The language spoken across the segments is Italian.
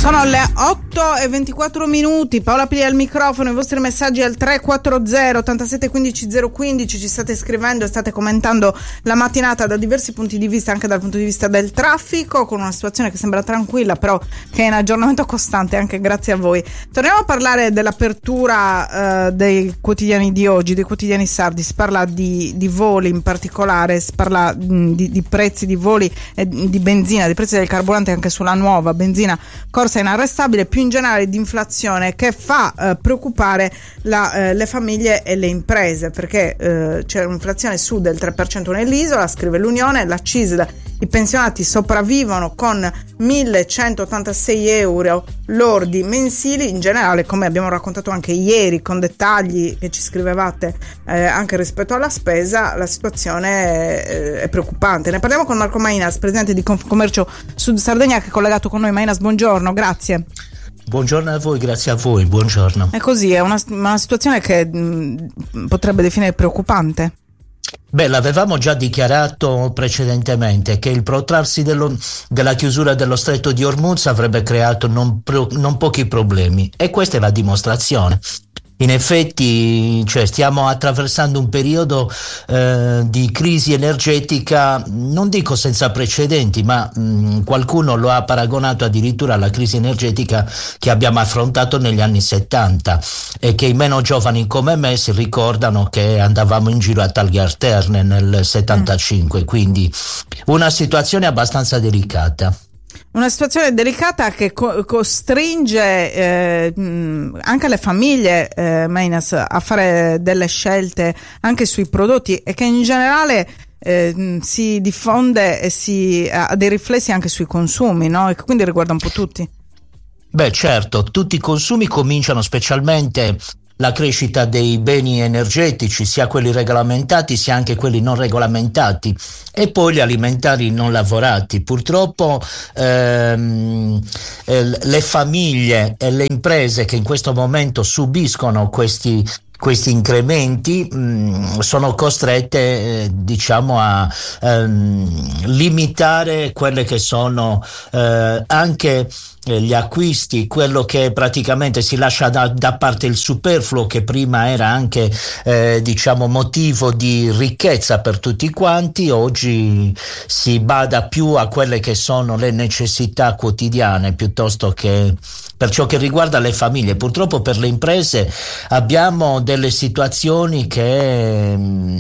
Sono le 8:24. Paola Piglia al microfono, i vostri messaggi al 340 87 15 015, ci state scrivendo, state commentando la mattinata da diversi punti di vista, anche dal punto di vista del traffico, con una situazione che sembra tranquilla, però che è in aggiornamento costante anche grazie a voi. Torniamo a parlare dell'apertura dei quotidiani di oggi, dei quotidiani sardi. Si parla di voli in particolare, si parla di prezzi di voli e di benzina, di prezzi del carburante anche sulla nuova benzina corsa inarrestabile, più in generale di inflazione che fa preoccupare le famiglie e le imprese, perché c'è un'inflazione su del 3% nell'isola, scrive l'Unione. La CISL, i pensionati sopravvivono con 1.186 euro lordi mensili. In generale, come abbiamo raccontato anche ieri con dettagli che ci scrivevate anche rispetto alla spesa, la situazione è preoccupante. Ne parliamo con Marco Mainas, presidente di Confcommercio Sud Sardegna, che è collegato con noi. Mainas, buongiorno, grazie. Buongiorno a voi, grazie a voi, buongiorno. È così, è una situazione che potrebbe definire preoccupante. Beh, l'avevamo già dichiarato precedentemente che il protrarsi della chiusura dello stretto di Hormuz avrebbe creato non pochi problemi, e questa è la dimostrazione. In effetti, stiamo attraversando un periodo di crisi energetica, non dico senza precedenti, ma qualcuno lo ha paragonato addirittura alla crisi energetica che abbiamo affrontato negli anni 70, e che i meno giovani come me si ricordano che andavamo in giro a Talgarterne nel 75, quindi una situazione abbastanza delicata. Una situazione delicata che costringe anche le famiglie, Mainas, a fare delle scelte anche sui prodotti, e che in generale si diffonde e ha dei riflessi anche sui consumi, no? E quindi riguarda un po' tutti. Beh, certo, tutti i consumi cominciano, specialmente la crescita dei beni energetici, sia quelli regolamentati sia anche quelli non regolamentati, e poi gli alimentari non lavorati. Purtroppo le famiglie e le imprese che in questo momento subiscono questi incrementi sono costrette a limitare quelle che sono anche gli acquisti, quello che praticamente si lascia da parte il superfluo, che prima era anche motivo di ricchezza per tutti quanti. Oggi si bada più a quelle che sono le necessità quotidiane piuttosto che per ciò che riguarda le famiglie. Purtroppo per le imprese abbiamo delle situazioni che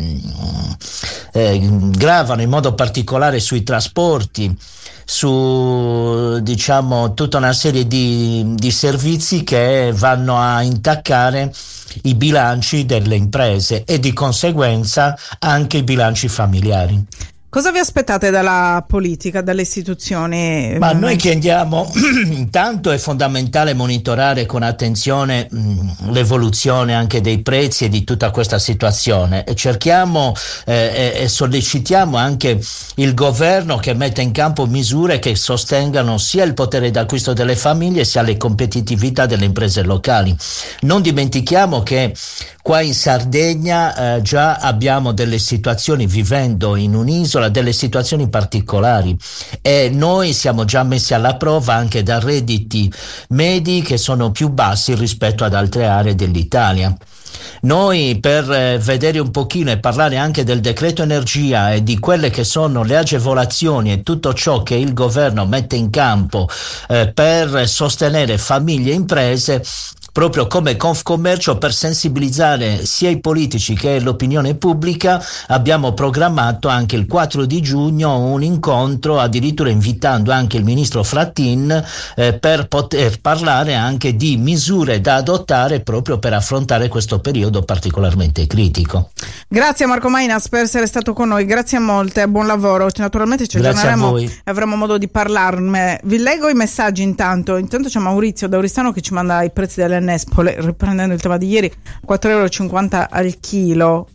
gravano in modo particolare sui trasporti, su tutta una serie di servizi che vanno a intaccare i bilanci delle imprese e di conseguenza anche i bilanci familiari. Cosa vi aspettate dalla politica, dalle istituzioni? Ma noi chiediamo, intanto è fondamentale monitorare con attenzione l'evoluzione anche dei prezzi e di tutta questa situazione, e cerchiamo e sollecitiamo anche il governo che metta in campo misure che sostengano sia il potere d'acquisto delle famiglie sia la competitività delle imprese locali. Non dimentichiamo che qua in Sardegna già abbiamo delle situazioni, vivendo in un'isola, delle situazioni particolari, e noi siamo già messi alla prova anche da redditi medi che sono più bassi rispetto ad altre aree dell'Italia. Noi, per vedere un pochino e parlare anche del decreto energia e di quelle che sono le agevolazioni e tutto ciò che il governo mette in campo per sostenere famiglie e imprese, proprio come Confcommercio, per sensibilizzare sia i politici che l'opinione pubblica, abbiamo programmato anche il 4 di giugno un incontro, addirittura invitando anche il ministro Frattin, per poter parlare anche di misure da adottare proprio per affrontare questo periodo particolarmente critico. Grazie Marco Mainas per essere stato con noi, grazie molte, buon lavoro. Naturalmente ci aggiorneremo e avremo modo di parlarne. Vi leggo i messaggi intanto c'è Maurizio da Oristano che ci manda i prezzi delle Nespole, riprendendo il tema di ieri, 4,50 euro al chilo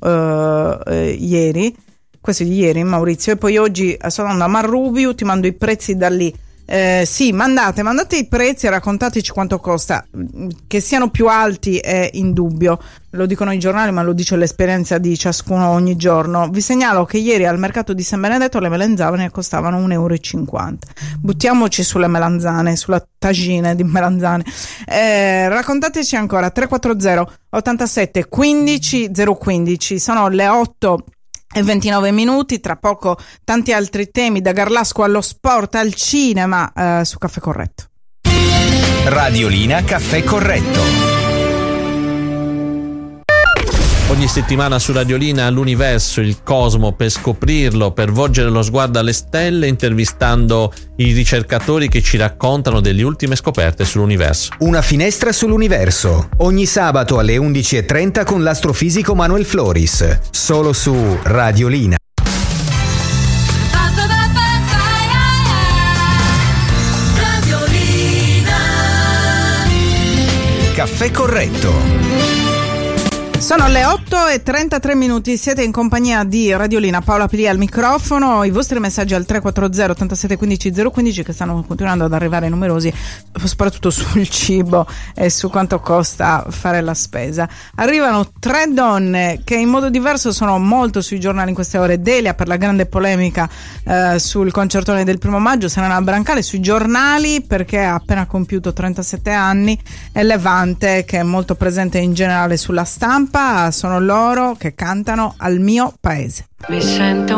ieri, questo di ieri Maurizio, e poi oggi sono andando a Marrubiu, ti mando i prezzi da lì. Sì, mandate i prezzi e raccontateci quanto costa. Che siano più alti è indubbio, lo dicono i giornali, ma lo dice l'esperienza di ciascuno ogni giorno. Vi segnalo che ieri al mercato di San Benedetto le melanzane costavano 1,50 €. Buttiamoci sulle melanzane, sulla tagine di melanzane. Raccontateci ancora 340 87 15 015. Sono le 8:29 minuti. Tra poco tanti altri temi, da Garlasco allo sport al cinema, su Caffè Corretto. Radiolina Caffè Corretto. Ogni settimana su Radiolina l'universo, il cosmo, per scoprirlo, per volgere lo sguardo alle stelle, intervistando i ricercatori che ci raccontano delle ultime scoperte sull'universo. Una finestra sull'universo, ogni sabato alle 11:30 con l'astrofisico Manuel Floris, solo su Radiolina. Caffè Corretto. Sono le 8:33 minuti, siete in compagnia di Radiolina, Paola Pili al microfono. I vostri messaggi al 340 87 15 015, che stanno continuando ad arrivare numerosi, soprattutto sul cibo e su quanto costa fare la spesa. Arrivano 3 donne che in modo diverso sono molto sui giornali in queste ore. Delia per la grande polemica sul concertone del 1 maggio, Serena Brancale sui giornali perché ha appena compiuto 37 anni, e Levante che è molto presente in generale sulla stampa. Sono loro che cantano Al mio paese. Mi sento